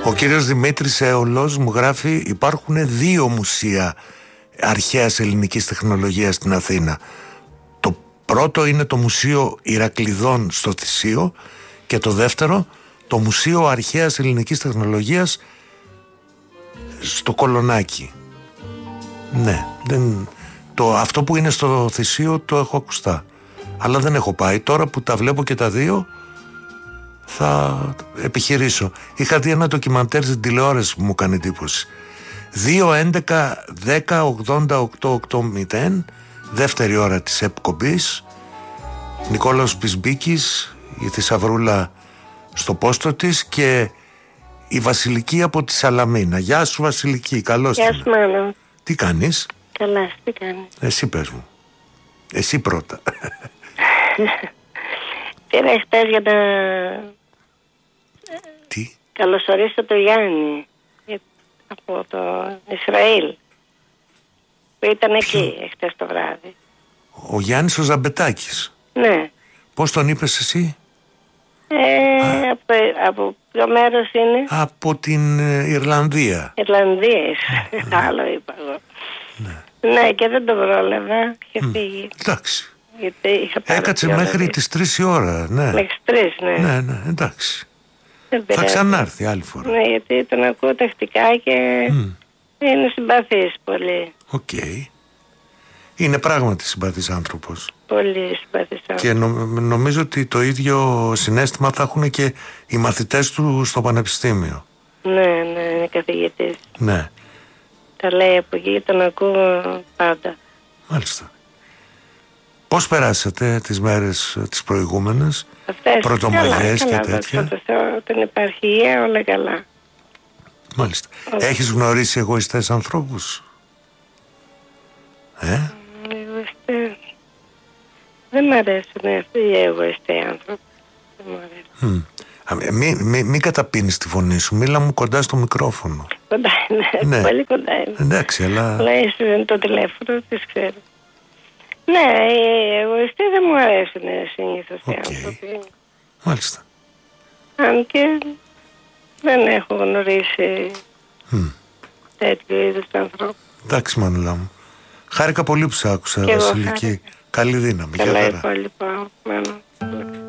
Ο κύριος Δημήτρης Αιωλός μου γράφει: υπάρχουν 2 μουσεία αρχαίας ελληνικής τεχνολογίας στην Αθήνα. Το πρώτο είναι το Μουσείο Ηρακλειδών στο Θησίο και το δεύτερο το Μουσείο Αρχαίας Ελληνικής Τεχνολογίας στο Κολονάκι. Ναι, αυτό που είναι στο Θησίο το έχω ακουστά, αλλά δεν έχω πάει. Τώρα που τα βλέπω και τα 2 θα επιχειρήσω. Είχα δει ένα ντοκιμαντέρ στην τηλεόραση που μου έκανε εντύπωση. 2-11-10-80-8-8-0, δεύτερη ώρα της εκπομπής. Νικόλαος Πισμπίκης, η Θησαυρούλα στο πόστο της και η Βασιλική από τη Σαλαμίνα. Γεια σου Βασιλική, καλώς την. Γεια σου Μάνο. Τι κάνεις? Καλά, τι κάνεις? Εσύ πες μου. Εσύ πρώτα. Πήρα χτες για να καλωσορίσω το Γιάννη από το Ισραήλ που ήταν εκεί χτες το βράδυ. Ο Γιάννης ο Ζαμπετάκης. Ναι. Πώς τον είπες εσύ? Από ποιο μέρος είναι? Από την Ιρλανδία. Ιρλανδία. Άλλο είπα εγώ. Ναι, και δεν το πρόλαβα και φύγει. Εντάξει. Έκατσε μέχρι τις 3 η ώρα. Ναι. Μέχρι 3, ναι. Ναι, εντάξει. Θα ξανάρθει άλλη φορά. Ναι, γιατί τον ακούω τακτικά και είναι συμπαθής πολύ. Οκ. Είναι πράγματι συμπαθής άνθρωπος. Πολύ συμπαθής άνθρωπος. Και νομίζω ότι το ίδιο συναίσθημα θα έχουν και οι μαθητές του στο πανεπιστήμιο. Ναι, είναι καθηγητής. Ναι. Τα λέει από εκεί, τον ακούω πάντα. Μάλιστα. Πώς περάσατε τις μέρες τις προηγούμενες? Πρωτομαγιές και τέτοια? Την επαρχία όλα καλά. Μάλιστα. Έχεις γνωρίσει εγωιστές ανθρώπους? Εγωιστές. Δεν μ' αρέσουν αυτοί οι εγωιστές άνθρωποι. Δεν μ' αρέσουν. Μην καταπίνεις τη φωνή σου. Μίλα μου κοντά στο μικρόφωνο. Κοντά είναι. Ναι. Πολύ κοντά είναι. Εντάξει, αλλά εσύ το τηλέφωνο, τις ξέρω. Ναι, οι εγωιστές δεν μου αρέσουν συνήθως οι άνθρωποι. Μάλιστα. Αν και δεν έχω γνωρίσει τέτοιου είδους ανθρώπου. Εντάξει, Μανουλά μου. Χάρηκα πολύ που σ' άκουσα, Βασιλική. Καλή δύναμη. Καλά υπόλοιπα, Μάνο.